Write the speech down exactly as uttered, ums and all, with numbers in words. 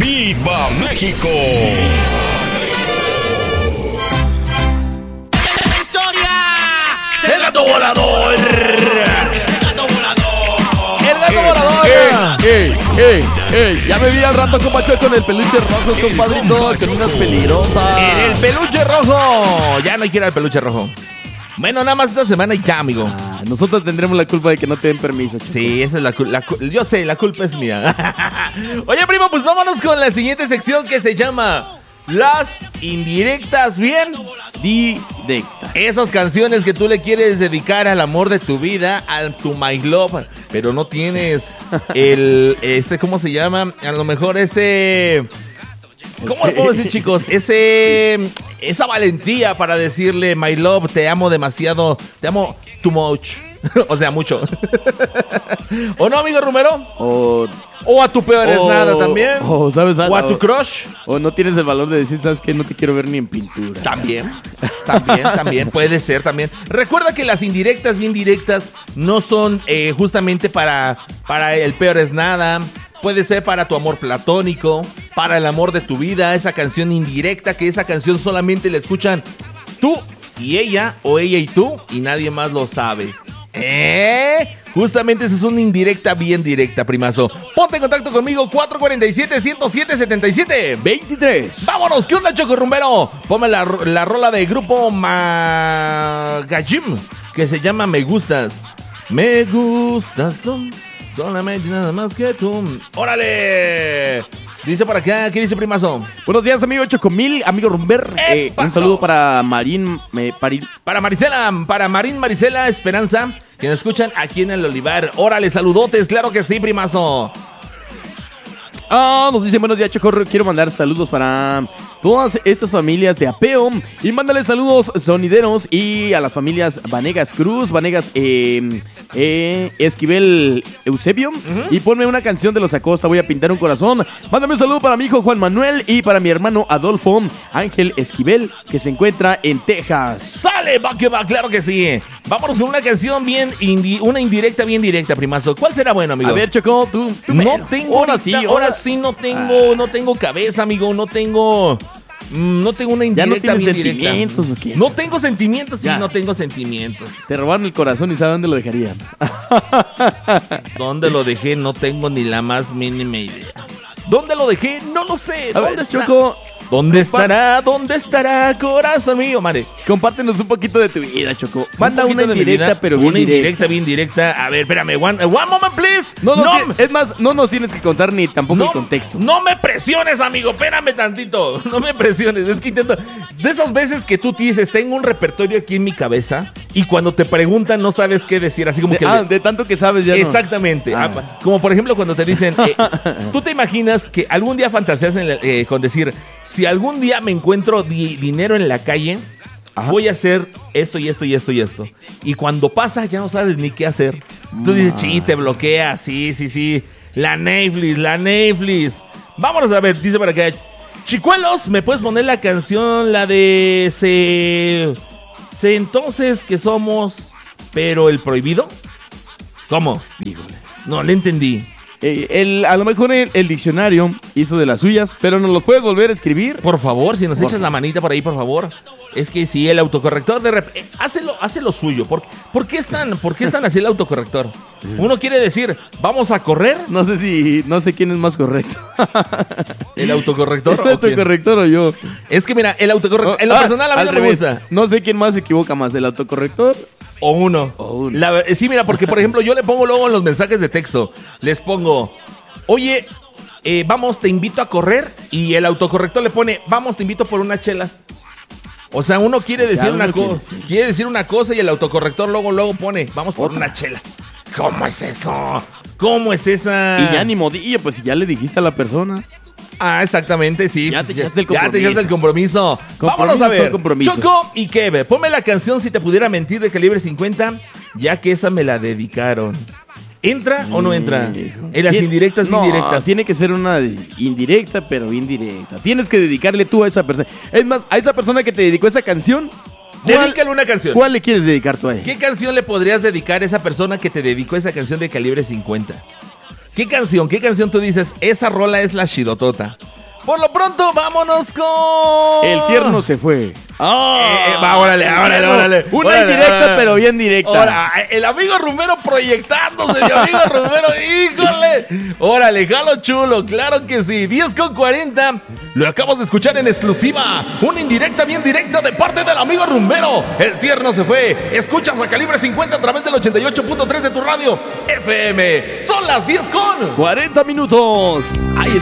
¡Viva México! ¡El gato volador! ¡El gato volador! ¡El gato volador! ¡Ey, ey, ey! Ya me vi al rato, compacho, con el peluche rojo, compadrito. Con unas peligrosas. ¡El peluche rojo! Ya no quiero el peluche rojo. Bueno, nada más esta semana y ya, amigo. Ah, nosotros tendremos la culpa de que no te den permiso, chico. Sí, esa es la culpa. Yo sé, la culpa es mía. Oye, primo, pues vámonos con la siguiente sección que se llama Las indirectas bien Directa. Esas canciones que tú le quieres dedicar al amor de tu vida, al tu my love, pero no tienes el ese, ¿cómo se llama? A lo mejor ese, ¿cómo lo puedo decir, chicos? Ese esa valentía para decirle my love, te amo demasiado, te amo too much. O sea, mucho. ¿O no, amigo Romero? O, o a tu peor es o, nada también. O, ¿sabes algo? O a tu crush. O no tienes el valor de decir, ¿sabes qué? No te quiero ver ni en pintura. También, también, también, puede ser también. Recuerda que las indirectas, bien directas, no son eh, justamente para, para el peor es nada. Puede ser para tu amor platónico, para el amor de tu vida, esa canción indirecta, que esa canción solamente la escuchan tú y ella, o ella y tú, y nadie más lo sabe. ¿Eh? Justamente esa es una indirecta bien directa, primazo. Ponte en contacto conmigo, cuatro cuatro siete, uno cero siete, siete siete veintitrés. Vámonos, ¿qué onda, Choco Rumbero? Ponme la, la rola de grupo Magajim, que se llama Me Gustas. Me gustas tú, solamente nada más que tú. ¡Órale! Dice por acá, ¿qué dice, primazo? Buenos días, amigo Chocomil, amigo Rumber. Eh, un saludo para Marín, eh, Paril. Para Marisela, para Marín Marisela Esperanza, que nos escuchan aquí en el Olivar. Órale, saludotes, claro que sí, primazo. Ah, nos dice buenos días, Choco. Quiero mandar saludos para todas estas familias de apeo. Y mándale saludos sonideros y a las familias Vanegas Cruz, Vanegas eh, eh, Esquivel Eusebio. Uh-huh. Y ponme una canción de Los Acosta, voy a pintar un corazón. Mándame un saludo para mi hijo Juan Manuel y para mi hermano Adolfo Ángel Esquivel, que se encuentra en Texas. ¡Sale, va que va! ¡Claro que sí! Vámonos con una canción bien, indi- una indirecta bien directa, primazo. ¿Cuál será bueno, amigo? A ver, Choco, tú. tú no pero. tengo ahora ahorita, sí, ahora, ahora sí no tengo, ah. no tengo cabeza, amigo, no tengo, mm, no tengo una indirecta ya no bien sentimientos, directa. ¿o qué? No tengo sentimientos, sí, ya. no tengo sentimientos. Te robaron el corazón y ¿sabes dónde lo dejarían? ¿Dónde lo dejé? No tengo ni la más mínima idea. ¿Dónde lo dejé? No lo sé. A ¿Dónde ver, está? Choco, ¿Dónde estará? ¿Dónde estará, corazón mío, madre? Compártenos un poquito de tu vida, Choco. Manda un una indirecta, vida, pero bien una directa. indirecta, bien directa. A ver, espérame, one, one moment, please. No, no, no es más, no nos tienes que contar ni tampoco no, el contexto. No me presiones, amigo, espérame tantito. No me presiones, es que intento. De esas veces que tú dices, tengo un repertorio aquí en mi cabeza y cuando te preguntan no sabes qué decir, así como de, que... Ah, de tanto que sabes ya. Exactamente. No. Ah. Como por ejemplo cuando te dicen, eh, tú te imaginas que algún día fantaseas en el, eh, con decir, si algún día me encuentro di- dinero en la calle, ajá, voy a hacer esto y esto y esto y esto. Y cuando pasa ya no sabes ni qué hacer. Tú dices, sí, te bloquea, sí, sí, sí. La Netflix, la Netflix. Vámonos a ver, dice para acá. Chicuelos, ¿me puedes poner la canción, la de se, se entonces que somos, pero el prohibido? ¿Cómo? Híjole. No, le entendí. Eh, el, a lo mejor el, el diccionario hizo de las suyas, pero nos los puedes volver a escribir. Por favor, si nos por echas favor. la manita por ahí, por favor. Es que si el autocorrector de rep- eh, hace, lo, hace lo suyo. ¿Por, ¿por qué están, por qué están así el autocorrector? Uno quiere decir, vamos a correr. No sé si, no sé quién es más correcto. ¿El autocorrector? ¿El autocorrector o yo? Es que mira, el autocorrector, en lo Ah, personal a mí al no me revés. gusta. No sé quién más se equivoca más, el autocorrector O uno. o uno. La ver- sí, mira, porque por ejemplo yo le pongo luego en los mensajes de texto, les pongo, oye, eh, vamos, te invito a correr, y el autocorrector le pone, vamos, te invito por unas chelas. O sea, uno quiere O sea, decir uno una quiere cosa, decir. quiere decir una cosa y el autocorrector luego luego pone, vamos por Otra. unas chelas. ¿Cómo es eso? ¿Cómo es esa? Y ya ni modillo, pues si ya le dijiste a la persona. Ah, exactamente, sí. Ya sí, te echaste el Ya te echaste el compromiso. Compromisos Vámonos a ver. son compromisos. Choco y Keve, ponme la canción Si te pudiera mentir de Calibre cincuenta, ya que esa me la dedicaron. ¿Entra o no entra? Hijo. En las Tien- indirectas, no, indirectas. tiene que ser una de- indirecta, pero indirecta. Tienes que dedicarle tú a esa persona. Es más, a esa persona que te dedicó esa canción, ¿cuál, Dedícale una canción. ¿cuál le quieres dedicar tú a él? ¿Qué canción le podrías dedicar a esa persona que te dedicó esa canción de Calibre cincuenta? ¿Qué canción? ¿Qué canción tú dices? Esa rola es la chidotota. Por lo pronto, vámonos con... El tierno se fue. ¡Oh! Eh, va, órale, órale, órale. Una órale, indirecta, órale. pero bien directa. Ahora, el amigo rumbero proyectándose, mi amigo rumbero, híjole. Órale, jalo chulo, claro que sí. diez con cuarenta, lo acabas de escuchar en exclusiva. Una indirecta bien directa de parte del amigo rumbero. El tierno se fue. Escuchas a Calibre cincuenta a través del ochenta y ocho punto tres de tu radio F M. Son las diez con cuarenta minutos. Ahí está.